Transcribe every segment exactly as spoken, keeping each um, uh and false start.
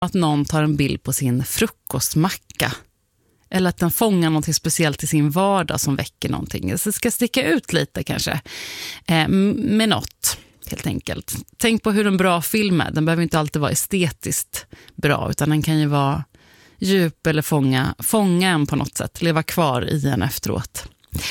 att någon tar en bild på sin frukostmacka. Eller att den fångar något speciellt i sin vardag som väcker någonting. Så det ska sticka ut lite kanske. Eh, med något, helt enkelt. Tänk på hur en bra film är. Den behöver inte alltid vara estetiskt bra. Utan den kan ju vara djup eller fånga, fånga en på något sätt. Leva kvar i en efteråt.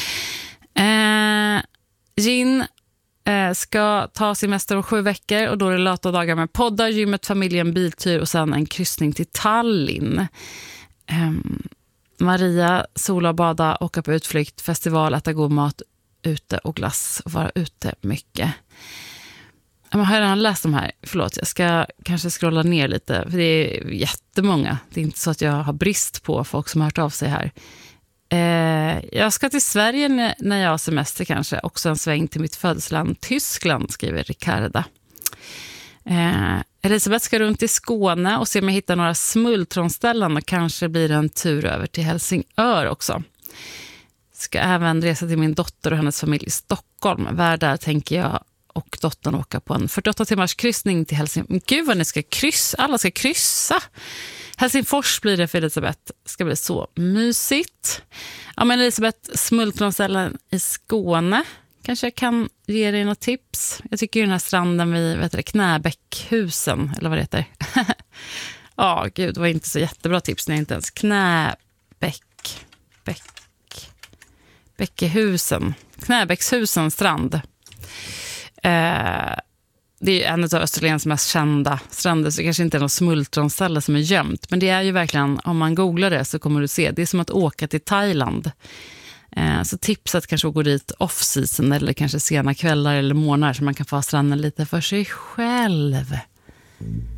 Eh, Gin eh, ska ta semester om sju veckor. Och då är det lata dagar med poddar, gymmet, familjen, biltur och sen en kryssning till Tallinn. Eh, Maria, sola, bada, åka på utflykt, festival, äta god mat, ute och glass och vara ute mycket. Jag har redan läst de här, förlåt, jag ska kanske scrolla ner lite, för det är jättemånga. Det är inte så att jag har brist på folk som har hört av sig här. Eh, jag ska till Sverige när jag har semester kanske, också en sväng till mitt födelseland Tyskland, skriver Ricarda. Eh, Elisabeth ska runt i Skåne och se om jag hittar några smultronställen och kanske blir det en tur över till Helsingör också. Ska även resa till min dotter och hennes familj i Stockholm. Var där tänker jag och dottern åka på en fyrtioåtta timmars kryssning till Helsingfors. Gud vad ni ska kryssa, alla ska kryssa. Helsingfors blir det för Elisabeth. Det ska bli så mysigt. Ja men Elisabeth, smultronställen i Skåne. Kanske jag kan ge dig något tips. Jag tycker ju den här stranden vid vet du, Knäbäckhusen, eller vad det heter. Ja, gud, det var inte så jättebra tips när jag inte ens Knäbäck, Bäck, Bäckehusen, Knäbäckshusen strand. Eh, det är en av Österlens mest kända stränder, så det kanske inte är något smultronställe som är gömt. Men det är ju verkligen, om man googlar det så kommer du se, det är som att åka till Thailand. Så tipset kanske att gå dit off-season eller kanske sena kvällar eller månader så man kan få stranden lite för sig själv.